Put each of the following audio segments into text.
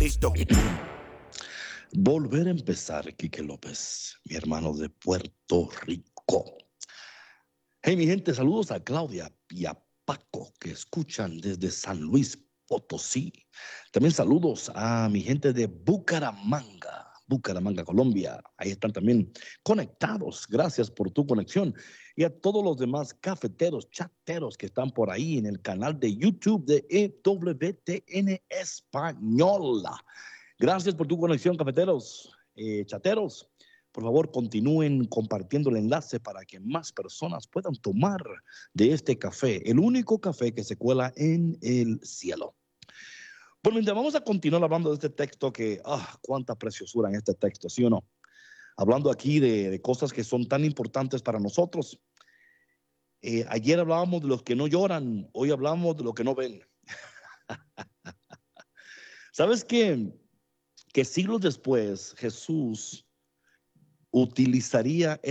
Listo. Volver a empezar, Quique López, mi hermano de Puerto Rico. Hey, mi gente, saludos a Claudia y a Paco, que escuchan desde San Luis Potosí. También saludos a mi gente de Bucaramanga, Colombia. Ahí están también conectados. Gracias por tu conexión. Y a todos los demás cafeteros, chateros que están por ahí en el canal de YouTube de EWTN Española. Gracias por tu conexión, cafeteros, chateros. Por favor, continúen compartiendo el enlace para que más personas puedan tomar de este café, el único café que se cuela en el cielo. Bueno, mientras vamos a continuar hablando de este texto que, cuánta preciosura en este texto, ¿sí o no? Hablando aquí de cosas que son tan importantes para nosotros. Ayer hablábamos de los que no lloran, hoy hablamos de los que no ven. ¿Sabes qué? Que siglos después Jesús utilizaría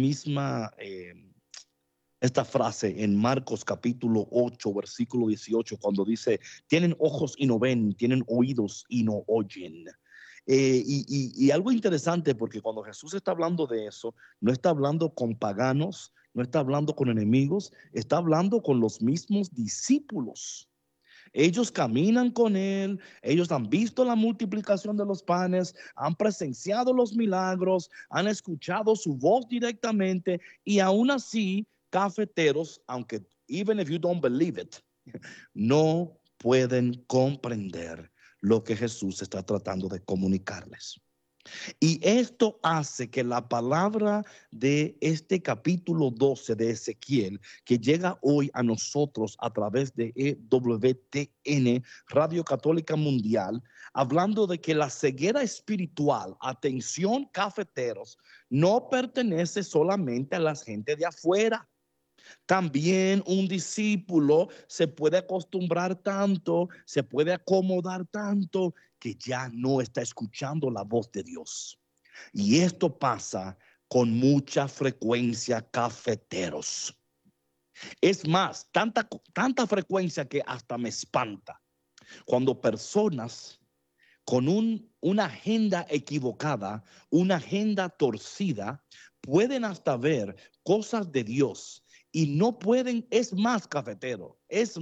esta frase en Marcos capítulo 8, versículo 18, cuando dice, tienen ojos y no ven, tienen oídos y no oyen. Y algo interesante, porque cuando Jesús está hablando de eso, no está hablando con paganos, no está hablando con enemigos, está hablando con los mismos discípulos. Ellos caminan con él, ellos han visto la multiplicación de los panes, han presenciado los milagros, han escuchado su voz directamente y aún así, cafeteros, aunque even if you don't believe it, no pueden comprender lo que Jesús está tratando de comunicarles. Y esto hace que la palabra de este capítulo 12 de Ezequiel, que llega hoy a nosotros a través de EWTN, Radio Católica Mundial, hablando de que la ceguera espiritual, atención cafeteros, no pertenece solamente a la gente de afuera. También un discípulo se puede acostumbrar tanto, se puede acomodar tanto que ya no está escuchando la voz de Dios. Y esto pasa con mucha frecuencia, cafeteros. Es más, tanta frecuencia que hasta me espanta. Cuando personas con una agenda equivocada, una agenda torcida, pueden hasta ver cosas de Dios y no pueden, es más cafetero.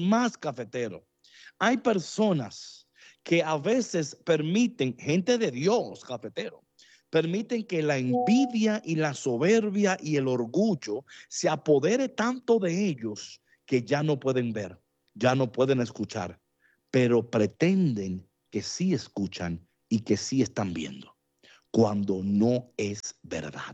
Hay personas que a veces permiten, gente de Dios, cafetero, permiten que la envidia y la soberbia y el orgullo se apodere tanto de ellos que ya no pueden ver, ya no pueden escuchar, pero pretenden que sí escuchan y que sí están viendo, cuando no es verdad.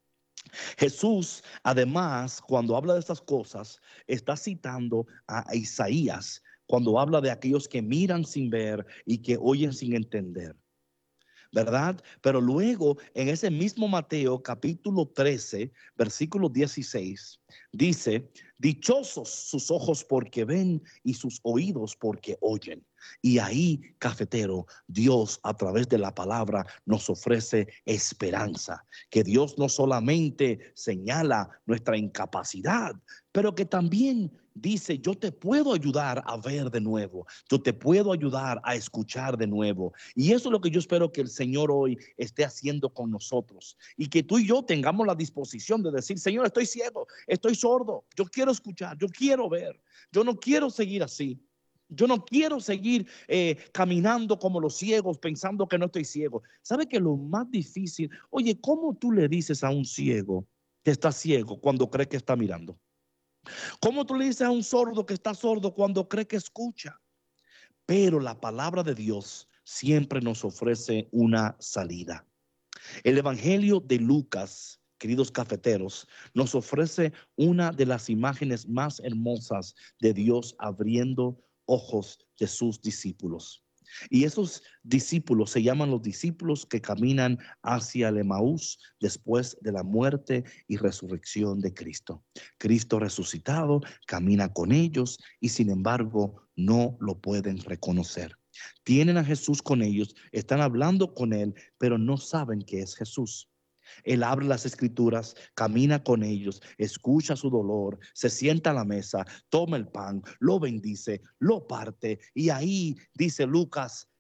Jesús, además, cuando habla de estas cosas, está citando a Isaías, cuando habla de aquellos que miran sin ver y que oyen sin entender. ¿Verdad? Pero luego en ese mismo Mateo capítulo 13, versículo 16, dice, dichosos sus ojos porque ven y sus oídos porque oyen. Y ahí, cafetero, Dios a través de la palabra nos ofrece esperanza, que Dios no solamente señala nuestra incapacidad, pero que también dice, yo te puedo ayudar a ver de nuevo, yo te puedo ayudar a escuchar de nuevo. Y eso es lo que yo espero que el Señor hoy esté haciendo con nosotros. Y que tú y yo tengamos la disposición de decir, Señor, estoy ciego, estoy sordo, yo quiero escuchar, yo quiero ver, yo no quiero seguir así. Yo no quiero seguir caminando como los ciegos pensando que no estoy ciego. ¿Sabe que lo más difícil? Oye, ¿cómo tú le dices a un ciego que está ciego cuando cree que está mirando? ¿Cómo tú le dices a un sordo que está sordo cuando cree que escucha? Pero la palabra de Dios siempre nos ofrece una salida. El Evangelio de Lucas, queridos cafeteros, nos ofrece una de las imágenes más hermosas de Dios abriendo ojos de sus discípulos. Y esos discípulos se llaman los discípulos que caminan hacia el Emaús después de la muerte y resurrección de Cristo. Cristo resucitado camina con ellos y sin embargo no lo pueden reconocer. Tienen a Jesús con ellos, están hablando con él, pero no saben que es Jesús. Él abre las escrituras, camina con ellos, escucha su dolor, se sienta a la mesa, toma el pan, lo bendice, lo parte y ahí dice Lucas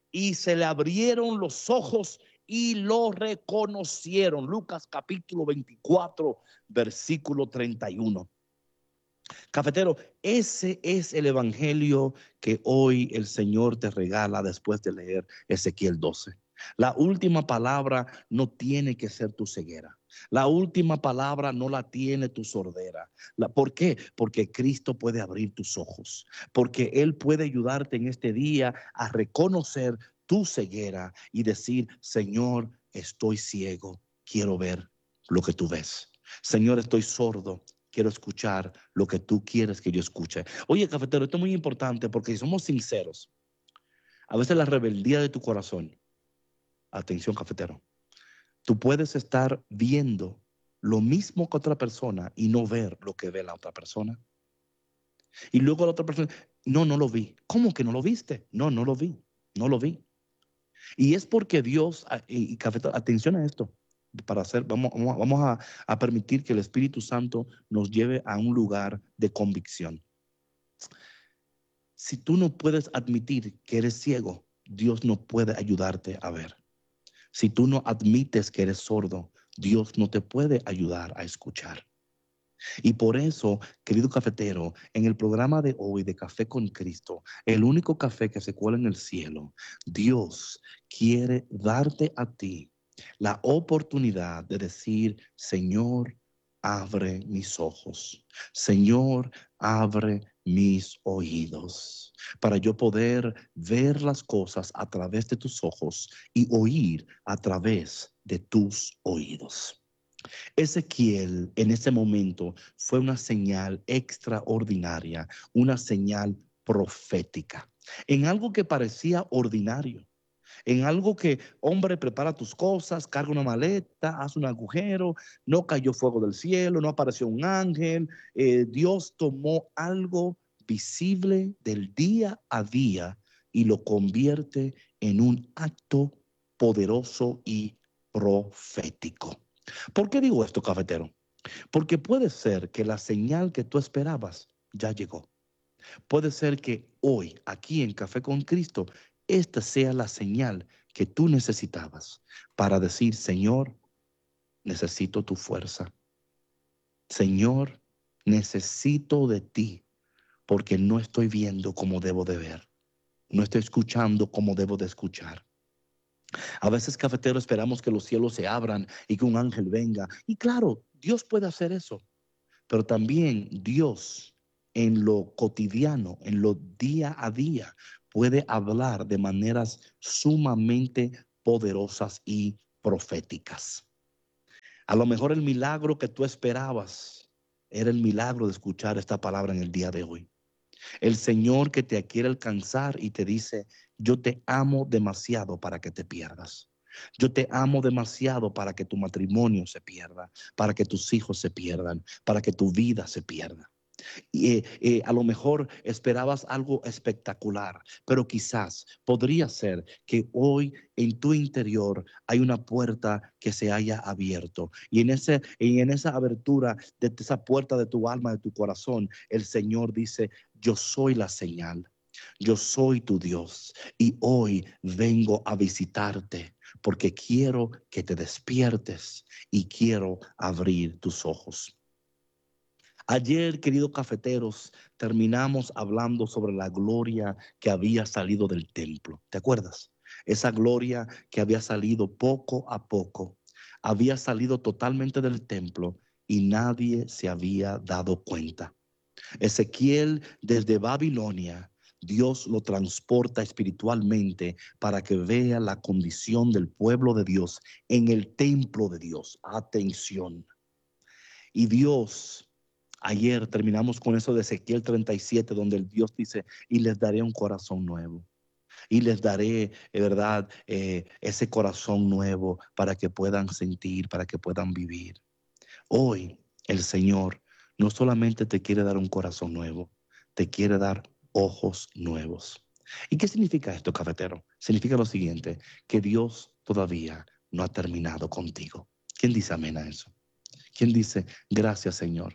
y se le abrieron los ojos y lo reconocieron. Lucas capítulo 24, versículo 31. Cafetero, ese es el evangelio que hoy el Señor te regala después de leer Ezequiel 12. La última palabra no tiene que ser tu ceguera. La última palabra no la tiene tu sordera. ¿Por qué? Porque Cristo puede abrir tus ojos. Porque Él puede ayudarte en este día a reconocer tu ceguera y decir, Señor, estoy ciego, quiero ver lo que tú ves. Señor, estoy sordo, quiero escuchar lo que tú quieres que yo escuche. Oye, cafetero, esto es muy importante porque si somos sinceros, a veces la rebeldía de tu corazón, atención, cafetero, tú puedes estar viendo lo mismo que otra persona y no ver lo que ve la otra persona. Y luego la otra persona, no, no lo vi. ¿Cómo que no lo viste? No, no lo vi, no lo vi. Y es porque Dios, y cafetero, atención a esto, para hacer, vamos a permitir que el Espíritu Santo nos lleve a un lugar de convicción. Si tú no puedes admitir que eres ciego, Dios no puede ayudarte a ver. Si tú no admites que eres sordo, Dios no te puede ayudar a escuchar. Y por eso, querido cafetero, en el programa de hoy de Café con Cristo, el único café que se cuela en el cielo, Dios quiere darte a ti la oportunidad de decir, Señor, abre mis ojos. Señor, abre mis oídos para yo poder ver las cosas a través de tus ojos y oír a través de tus oídos. Ezequiel en ese momento fue una señal extraordinaria, una señal profética, en algo que parecía ordinario, en algo que, hombre, prepara tus cosas, carga una maleta, hace un agujero, no cayó fuego del cielo, no apareció un ángel. Dios tomó algo visible del día a día y lo convierte en un acto poderoso y profético. ¿Por qué digo esto, cafetero? Porque puede ser que la señal que tú esperabas ya llegó. Puede ser que hoy, aquí en Café con Cristo, esta sea la señal que tú necesitabas para decir, Señor, necesito tu fuerza. Señor, necesito de ti porque no estoy viendo como debo de ver. No estoy escuchando como debo de escuchar. A veces, cafetero, esperamos que los cielos se abran y que un ángel venga. Y claro, Dios puede hacer eso. Pero también Dios en lo cotidiano, en lo día a día, puede hablar de maneras sumamente poderosas y proféticas. A lo mejor el milagro que tú esperabas era el milagro de escuchar esta palabra en el día de hoy. El Señor que te quiere alcanzar y te dice, yo te amo demasiado para que te pierdas. Yo te amo demasiado para que tu matrimonio se pierda, para que tus hijos se pierdan, para que tu vida se pierda. A lo mejor esperabas algo espectacular, pero quizás podría ser que hoy en tu interior hay una puerta que se haya abierto y en esa abertura de esa puerta de tu alma, de tu corazón, el Señor dice, yo soy la señal. Yo soy tu Dios y hoy vengo a visitarte porque quiero que te despiertes y quiero abrir tus ojos. Ayer, queridos cafeteros, terminamos hablando sobre la gloria que había salido del templo. ¿Te acuerdas? Esa gloria que había salido poco a poco, había salido totalmente del templo y nadie se había dado cuenta. Ezequiel desde Babilonia, Dios lo transporta espiritualmente para que vea la condición del pueblo de Dios en el templo de Dios. Atención. Y Dios, ayer terminamos con eso de Ezequiel 37, donde el Dios dice, y les daré un corazón nuevo. Y les daré, verdad, ese corazón nuevo para que puedan sentir, para que puedan vivir. Hoy el Señor no solamente te quiere dar un corazón nuevo, te quiere dar ojos nuevos. ¿Y qué significa esto, cafetero? Significa lo siguiente, que Dios todavía no ha terminado contigo. ¿Quién dice amén a eso? ¿Quién dice, gracias Señor,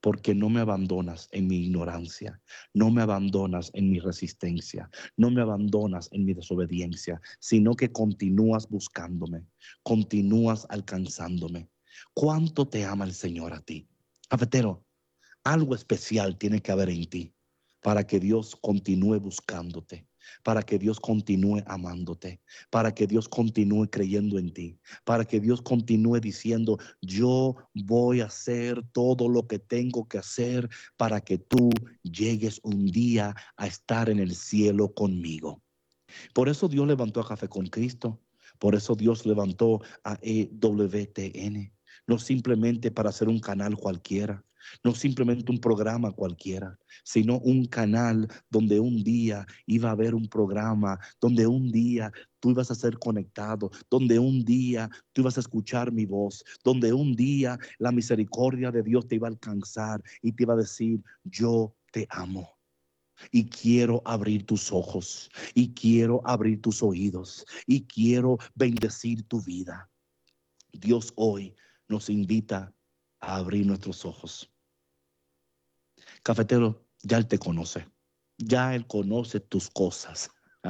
porque no me abandonas en mi ignorancia, no me abandonas en mi resistencia, no me abandonas en mi desobediencia, sino que continúas buscándome, continúas alcanzándome. ¿Cuánto te ama el Señor a ti? Cafetero, algo especial tiene que haber en ti para que Dios continúe buscándote, para que Dios continúe amándote, para que Dios continúe creyendo en ti, para que Dios continúe diciendo, yo voy a hacer todo lo que tengo que hacer para que tú llegues un día a estar en el cielo conmigo. Por eso Dios levantó a Café con Cristo. Por eso Dios levantó a EWTN. No simplemente para hacer un canal cualquiera, no simplemente un programa cualquiera, sino un canal donde un día iba a haber un programa, donde un día tú ibas a ser conectado, donde un día tú ibas a escuchar mi voz, donde un día la misericordia de Dios te iba a alcanzar y te iba a decir, yo te amo. Y quiero abrir tus ojos, y quiero abrir tus oídos, y quiero bendecir tu vida. Dios hoy nos invita a abrir nuestros ojos. Cafetero, ya Él te conoce, ya Él conoce tus cosas.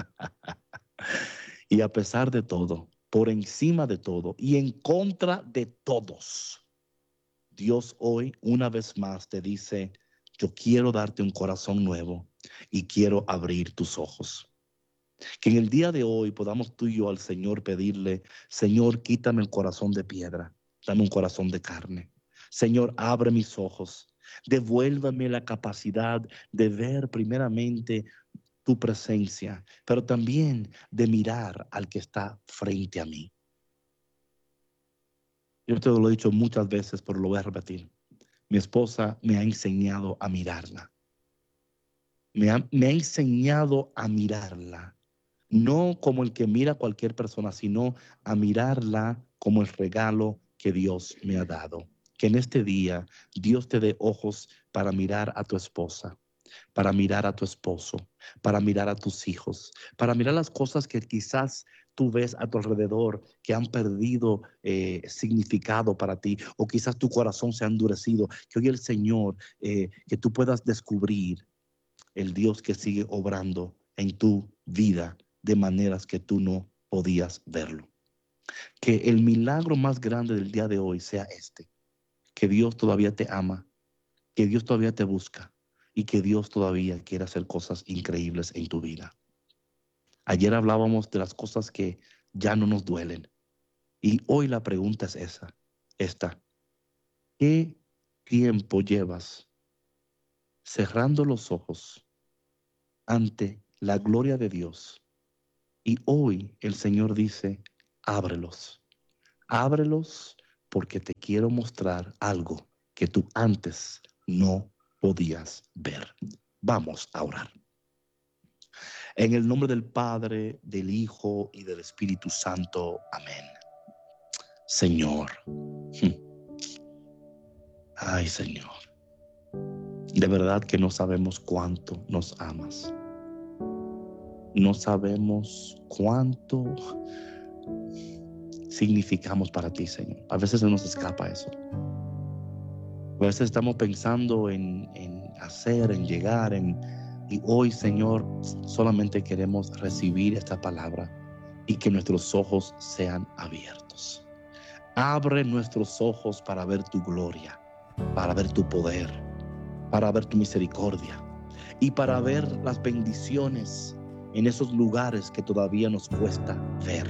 Y a pesar de todo, por encima de todo y en contra de todos, Dios hoy una vez más te dice, yo quiero darte un corazón nuevo y quiero abrir tus ojos. Que en el día de hoy podamos tú y yo al Señor pedirle, Señor, quítame el corazón de piedra, dame un corazón de carne. Señor, abre mis ojos, devuélvame la capacidad de ver primeramente tu presencia, pero también de mirar al que está frente a mí. Yo te lo he dicho muchas veces, pero lo voy a repetir. Mi esposa me ha enseñado a mirarla. Me ha enseñado a mirarla. No como el que mira a cualquier persona, sino a mirarla como el regalo que Dios me ha dado. Que en este día Dios te dé ojos para mirar a tu esposa, para mirar a tu esposo, para mirar a tus hijos, para mirar las cosas que quizás tú ves a tu alrededor que han perdido significado para ti, o quizás tu corazón se ha endurecido. Que hoy el Señor, que tú puedas descubrir el Dios que sigue obrando en tu vida de maneras que tú no podías verlo. Que el milagro más grande del día de hoy sea este, que Dios todavía te ama, que Dios todavía te busca y que Dios todavía quiere hacer cosas increíbles en tu vida. Ayer hablábamos de las cosas que ya no nos duelen y hoy la pregunta es esta. ¿Qué tiempo llevas cerrando los ojos ante la gloria de Dios? Y hoy el Señor dice, ábrelos, ábrelos porque te quiero mostrar algo que tú antes no podías ver. Vamos a orar. En el nombre del Padre, del Hijo y del Espíritu Santo. Amén. Señor. Ay, Señor. De verdad que no sabemos cuánto nos amas. No sabemos cuánto significamos para ti, Señor. A veces se nos escapa eso. A veces estamos pensando en hacer, en llegar, y hoy, Señor, solamente queremos recibir esta palabra y que nuestros ojos sean abiertos. Abre nuestros ojos para ver tu gloria, para ver tu poder, para ver tu misericordia y para ver las bendiciones en esos lugares que todavía nos cuesta ver.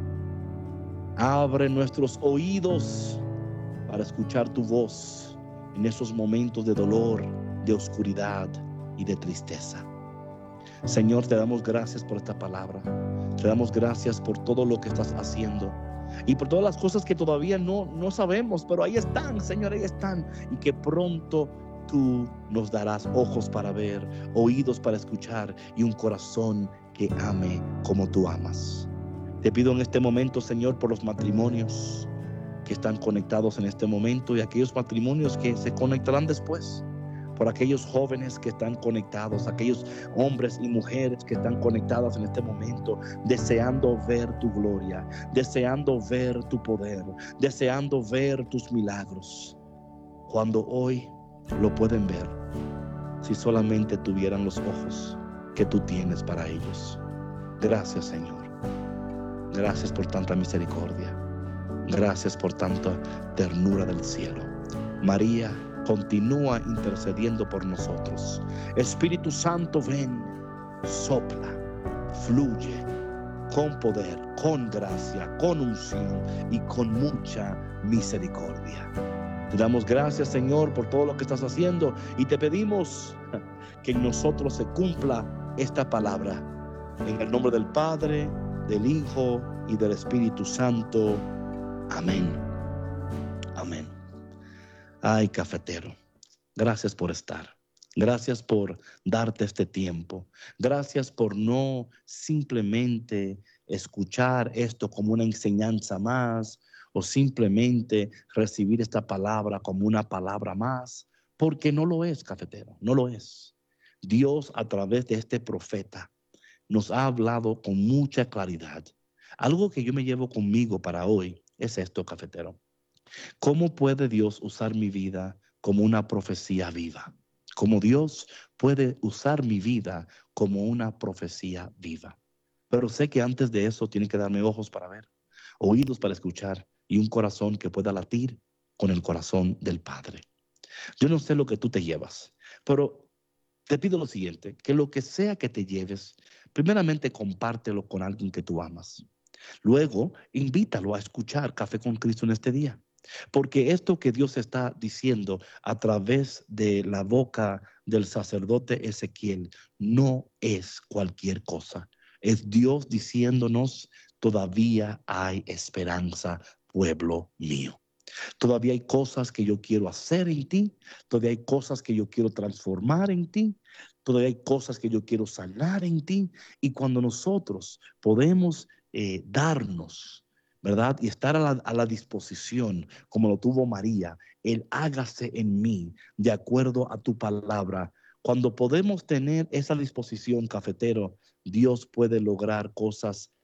Abre nuestros oídos para escuchar tu voz en esos momentos de dolor, de oscuridad y de tristeza. Señor, te damos gracias por esta palabra. Te damos gracias por todo lo que estás haciendo y por todas las cosas que todavía no sabemos, pero ahí están, Señor, ahí están. Y que pronto tú nos darás ojos para ver, oídos para escuchar y un corazón que ame como tú amas. Te pido en este momento, Señor, por los matrimonios que están conectados en este momento y aquellos matrimonios que se conectarán después, por aquellos jóvenes que están conectados, aquellos hombres y mujeres que están conectados en este momento, deseando ver tu gloria, deseando ver tu poder, deseando ver tus milagros. Cuando hoy lo pueden ver si solamente tuvieran los ojos que tú tienes para ellos. Gracias, Señor. Gracias por tanta misericordia. Gracias por tanta ternura del cielo. María, continúa intercediendo por nosotros. Espíritu Santo, ven, sopla, fluye con poder, con gracia, con unción y con mucha misericordia. Te damos gracias, Señor, por todo lo que estás haciendo y te pedimos que en nosotros se cumpla esta palabra. En el nombre del Padre, del Hijo y del Espíritu Santo. Amén. Amén. Ay, cafetero, gracias por estar. Gracias por darte este tiempo. Gracias por no simplemente escuchar esto como una enseñanza más o simplemente recibir esta palabra como una palabra más, porque no lo es, cafetero, no lo es. Dios, a través de este profeta, nos ha hablado con mucha claridad. Algo que yo me llevo conmigo para hoy es esto, cafetero. ¿Cómo puede Dios usar mi vida como una profecía viva? ¿Cómo Dios puede usar mi vida como una profecía viva? Pero sé que antes de eso tiene que darme ojos para ver, oídos para escuchar y un corazón que pueda latir con el corazón del Padre. Yo no sé lo que tú te llevas, pero te pido lo siguiente, que lo que sea que te lleves, primeramente compártelo con alguien que tú amas. Luego, invítalo a escuchar Café con Cristo en este día. Porque esto que Dios está diciendo a través de la boca del sacerdote Ezequiel no es cualquier cosa. Es Dios diciéndonos, todavía hay esperanza, pueblo mío. Todavía hay cosas que yo quiero hacer en ti, todavía hay cosas que yo quiero transformar en ti, todavía hay cosas que yo quiero sanar en ti. Y cuando nosotros podemos darnos, ¿verdad? Y estar a la disposición, como lo tuvo María, el hágase en mí de acuerdo a tu palabra. Cuando podemos tener esa disposición, cafetero, Dios puede lograr cosas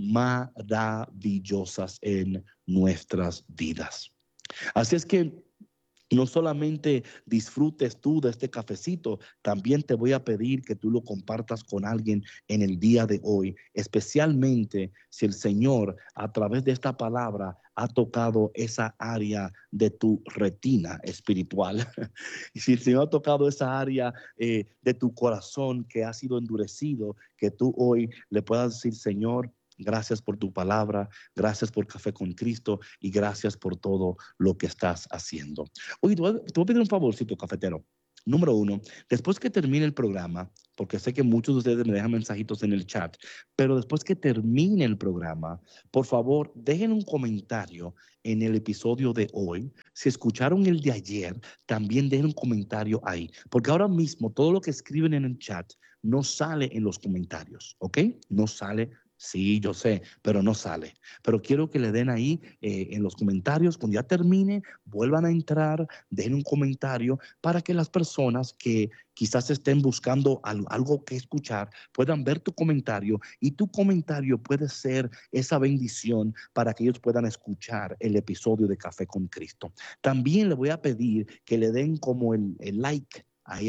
maravillosas en nuestras vidas. Así es que no solamente disfrutes tú de este cafecito, también te voy a pedir que tú lo compartas con alguien en el día de hoy, especialmente si el Señor a través de esta palabra ha tocado esa área de tu retina espiritual. Y si el Señor ha tocado esa área de tu corazón que ha sido endurecido, que tú hoy le puedas decir, Señor, gracias por tu palabra, gracias por Café con Cristo y gracias por todo lo que estás haciendo. Oye, te voy a pedir un favorcito, cafetero. Número uno, después que termine el programa, porque sé que muchos de ustedes me dejan mensajitos en el chat, pero después que termine el programa, por favor, dejen un comentario en el episodio de hoy. Si escucharon el de ayer, también dejen un comentario ahí, porque ahora mismo todo lo que escriben en el chat no sale en los comentarios, ¿ok? No sale. Sí, yo sé, pero no sale. Pero quiero que le den ahí en los comentarios, cuando ya termine, vuelvan a entrar, den un comentario para que las personas que quizás estén buscando algo que escuchar puedan ver tu comentario y tu comentario puede ser esa bendición para que ellos puedan escuchar el episodio de Café con Cristo. También le voy a pedir que le den como el like ahí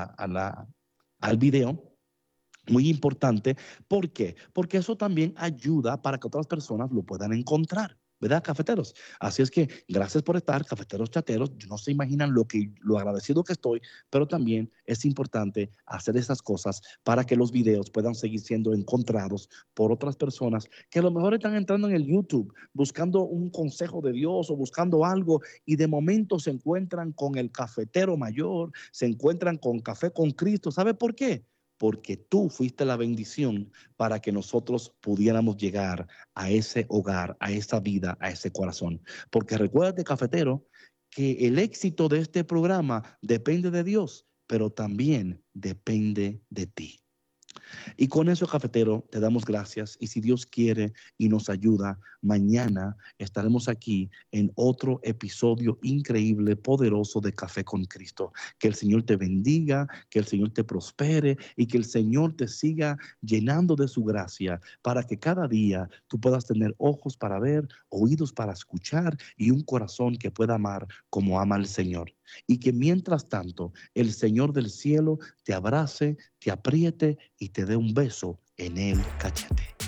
al video. Muy importante. ¿Por qué? Porque eso también ayuda para que otras personas lo puedan encontrar. ¿Verdad, cafeteros? Así es que gracias por estar, cafeteros chateros. No se imaginan lo agradecido que estoy, pero también es importante hacer esas cosas para que los videos puedan seguir siendo encontrados por otras personas que a lo mejor están entrando en el YouTube buscando un consejo de Dios o buscando algo y de momento se encuentran con el cafetero mayor, se encuentran con Café con Cristo. ¿Sabe por qué? Porque tú fuiste la bendición para que nosotros pudiéramos llegar a ese hogar, a esa vida, a ese corazón. Porque recuérdate, cafetero, que el éxito de este programa depende de Dios, pero también depende de ti. Y con eso, cafetero, te damos gracias y si Dios quiere y nos ayuda, mañana estaremos aquí en otro episodio increíble, poderoso de Café con Cristo. Que el Señor te bendiga, que el Señor te prospere y que el Señor te siga llenando de su gracia para que cada día tú puedas tener ojos para ver, oídos para escuchar y un corazón que pueda amar como ama el Señor. y que mientras tanto el Señor del cielo te abrace, te apriete y te dé un beso en el cachete.